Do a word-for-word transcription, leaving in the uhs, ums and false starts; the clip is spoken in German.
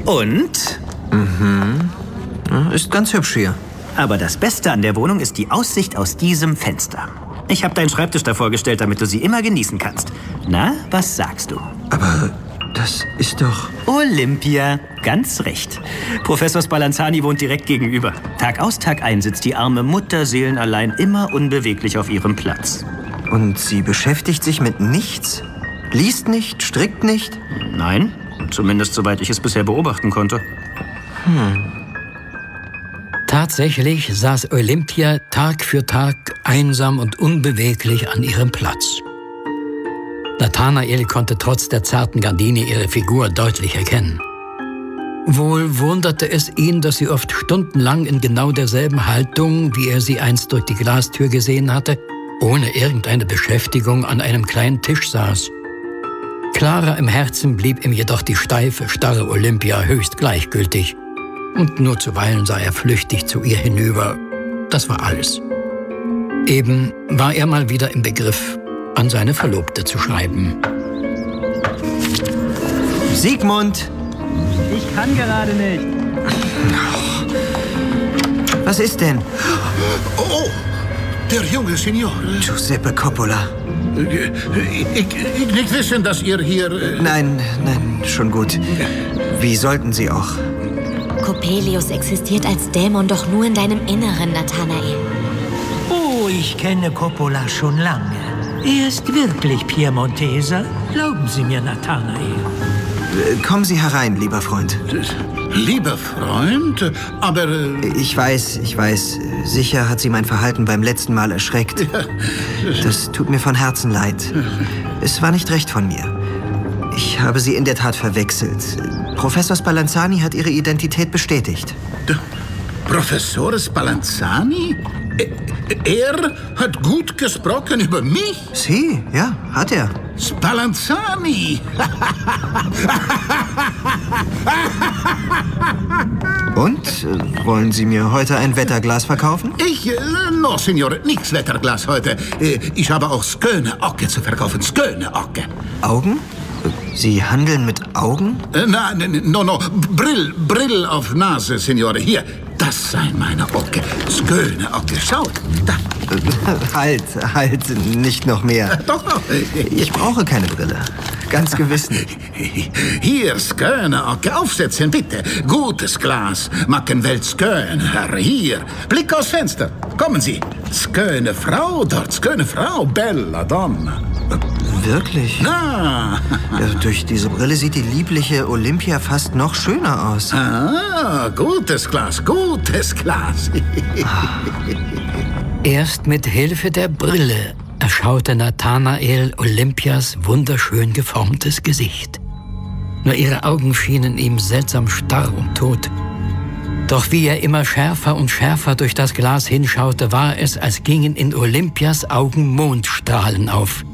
Und? Mhm. Ist ganz hübsch hier. Aber das Beste an der Wohnung ist die Aussicht aus diesem Fenster. Ich habe deinen Schreibtisch davor gestellt, damit du sie immer genießen kannst. Na, was sagst du? Aber das ist doch... Olympia, ganz recht. Professor Spallanzani wohnt direkt gegenüber. Tag aus, Tag ein sitzt die arme Mutter seelenallein immer unbeweglich auf ihrem Platz. Und sie beschäftigt sich mit nichts? Liest nicht, strickt nicht? Nein, zumindest soweit ich es bisher beobachten konnte. Hm. Tatsächlich saß Olympia Tag für Tag einsam und unbeweglich an ihrem Platz. Nathanael konnte trotz der zarten Gardine ihre Figur deutlich erkennen. Wohl wunderte es ihn, dass sie oft stundenlang in genau derselben Haltung, wie er sie einst durch die Glastür gesehen hatte, ohne irgendeine Beschäftigung an einem kleinen Tisch saß. Klarer im Herzen blieb ihm jedoch die steife, starre Olympia höchst gleichgültig. Und nur zuweilen sah er flüchtig zu ihr hinüber. Das war alles. Eben war er mal wieder im Begriff, an seine Verlobte zu schreiben. Sigmund! Ich kann gerade nicht. Was ist denn? Oh, der junge Signor. Giuseppe Coppola. Ich, ich nicht wissen, dass ihr hier... Äh nein, nein, schon gut. Wie sollten Sie auch? Coppelius existiert als Dämon doch nur in deinem Inneren, Nathanael. Oh, ich kenne Coppola schon lange. Er ist wirklich Piemonteser. Glauben Sie mir, Nathanael. Kommen Sie herein, lieber Freund. Lieber Freund? Aber... Äh ich weiß, ich weiß. Sicher hat Sie mein Verhalten beim letzten Mal erschreckt. Das tut mir von Herzen leid. Es war nicht recht von mir. Ich habe Sie in der Tat verwechselt. Professor Spallanzani hat Ihre Identität bestätigt. D- Professor Spallanzani? Er hat gut gesprochen über mich? Sie, ja, hat er. Spallanzani! Und? Äh, wollen Sie mir heute ein Wetterglas verkaufen? Ich, äh, no, Signore, nichts Wetterglas heute. Äh, ich habe auch Sköne Ocke zu verkaufen. Sköne Ocke. Augen? Sie handeln mit Augen? Äh, nein, no, no. Brill, Brill auf Nase, Signore. Hier, das sei meine Ocke. Sköne Ocke. Schaut, da. Halt, halt, nicht noch mehr. Äh, doch, doch. Ich brauche keine Brille. Ganz gewiss nicht. Hier, Sköne Ocke. Aufsetzen, bitte. Gutes Glas. Mackenwelt Sköne, Herr. Hier. Blick aus Fenster. Kommen Sie. Sköne Frau dort. Sköne Frau. Bella Donna. Wirklich? Na. Ja, durch diese Brille sieht die liebliche Olympia fast noch schöner aus. Ah, gutes Glas, gutes Glas. Erst mit Hilfe der Brille erschaute Nathanael Olympias wunderschön geformtes Gesicht. Nur ihre Augen schienen ihm seltsam starr und tot. Doch wie er immer schärfer und schärfer durch das Glas hinschaute, war es, als gingen in Olympias Augen Mondstrahlen auf.